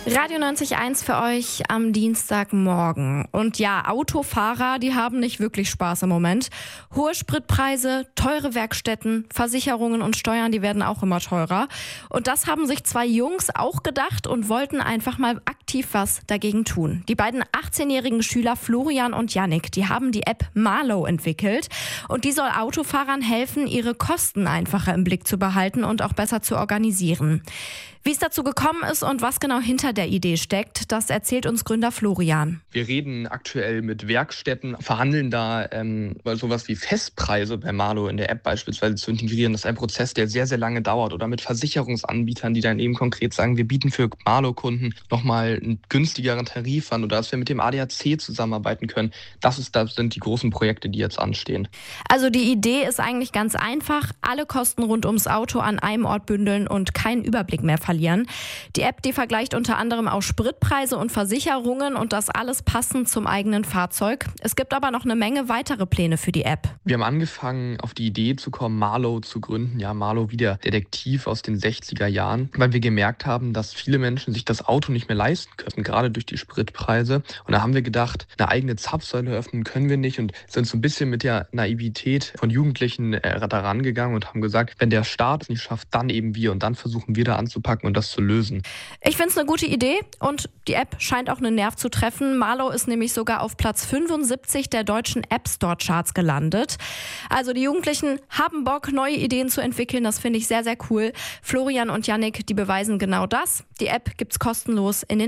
Radio 90.1 für euch am Dienstagmorgen. Und ja, Autofahrer, die haben nicht wirklich Spaß im Moment. Hohe Spritpreise, teure Werkstätten, Versicherungen und Steuern, die werden auch immer teurer. Und das haben sich zwei Jungs auch gedacht und wollten einfach mal aktiv was dagegen tun. Die beiden 18-jährigen Schüler Florian und Yannick, die haben die App Marlo entwickelt. Und die soll Autofahrern helfen, ihre Kosten einfacher im Blick zu behalten und auch besser zu organisieren. Wie es dazu gekommen ist und was genau hinter der Idee steckt, das erzählt uns Gründer Florian. Wir reden aktuell mit Werkstätten, verhandeln da sowas wie Festpreise bei Marlo in der App beispielsweise zu integrieren. Das ist ein Prozess, der sehr, sehr lange dauert. Oder mit Versicherungsanbietern, die dann eben konkret sagen, wir bieten für Marlo-Kunden nochmal einen günstigeren Tarif an oder dass wir mit dem ADAC zusammenarbeiten können. Das sind die großen Projekte, die jetzt anstehen. Also die Idee ist eigentlich ganz einfach. Alle Kosten rund ums Auto an einem Ort bündeln und keinen Überblick mehr verlieren. Die App, die vergleicht unter anderem auch Spritpreise und Versicherungen und das alles passend zum eigenen Fahrzeug. Es gibt aber noch eine Menge weitere Pläne für die App. Wir haben angefangen, auf die Idee zu kommen, Marlo zu gründen. Ja, Marlo wie der Detektiv aus den 60er Jahren, weil wir gemerkt haben, dass viele Menschen sich das Auto nicht mehr leisten können, gerade durch die Spritpreise. Und da haben wir gedacht, eine eigene Zapfsäule öffnen können wir nicht und sind so ein bisschen mit der Naivität von Jugendlichen da rangegangen und haben gesagt, wenn der Staat es nicht schafft, dann eben wir und dann versuchen wir da anzupacken und das zu lösen. Ich finde es eine gute Idee und die App scheint auch einen Nerv zu treffen. Marlo ist nämlich sogar auf Platz 75 der deutschen App Store Charts gelandet. Also die Jugendlichen haben Bock, neue Ideen zu entwickeln. Das finde ich sehr, sehr cool. Florian und Yannick, die beweisen genau das. Die App gibt's kostenlos in den